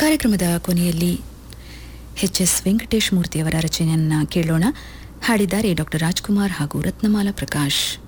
ಕಾರ್ಯಕ್ರಮದ ಕೊನೆಯಲ್ಲಿ ಎಚ್.ಎಸ್. ವೆಂಕಟೇಶ್ ಮೂರ್ತಿಯವರ ರಚನೆಯನ್ನು ಕೇಳೋಣ. ಹಾಡಿದ್ದಾರೆ ಡಾ. ರಾಜ್ಕುಮಾರ್ ಹಾಗೂ ರತ್ನಮಾಲಾ ಪ್ರಕಾಶ್.